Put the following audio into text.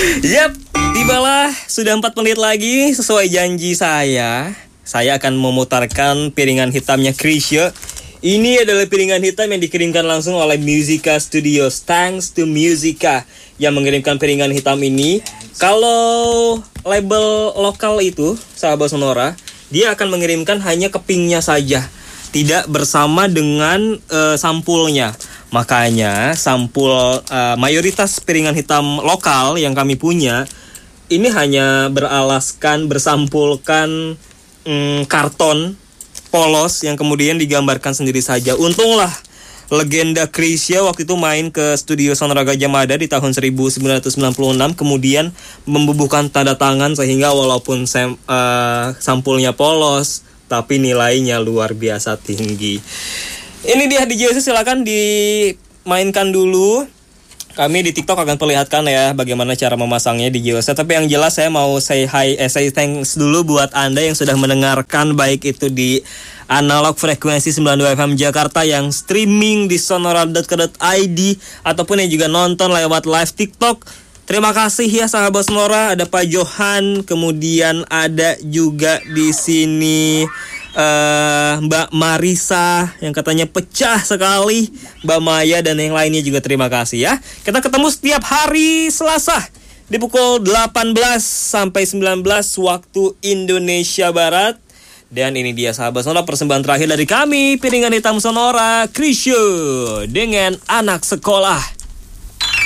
Yap, tibalah sudah 4 menit lagi. Sesuai janji saya akan memutarkan piringan hitamnya Krisya. Ini adalah piringan hitam yang dikirimkan langsung oleh Musica Studios. Thanks to Musica yang mengirimkan piringan hitam ini. Kalau label lokal itu, sahabat Sonora, dia akan mengirimkan hanya kepingnya saja, tidak bersama dengan sampulnya. Makanya sampul mayoritas piringan hitam lokal yang kami punya ini hanya bersampulkan karton polos yang kemudian digambarkan sendiri saja. Untunglah legenda Krisya waktu itu main ke studio Sonora Gajah Mada di tahun 1996, kemudian membubuhkan tanda tangan sehingga walaupun sampulnya polos tapi nilainya luar biasa tinggi. Ini dia DJ Yosi, silakan dimainkan dulu. Kami di TikTok akan perlihatkan ya bagaimana cara memasangnya di Yosi. Tapi yang jelas saya mau say thanks dulu buat Anda yang sudah mendengarkan, baik itu di analog frekuensi 92 FM Jakarta yang streaming di sonora.co.id ataupun yang juga nonton lewat live TikTok. Terima kasih ya sahabat Sonora, ada Pak Johan, kemudian ada juga di sini Mbak Marisa yang katanya pecah sekali, Mbak Maya dan yang lainnya juga terima kasih ya. Kita ketemu setiap hari Selasa di pukul 18 sampai 19 waktu Indonesia Barat. Dan ini dia sahabat Sonora, persembahan terakhir dari kami, piringan hitam Sonora, Krisya dengan anak sekolah.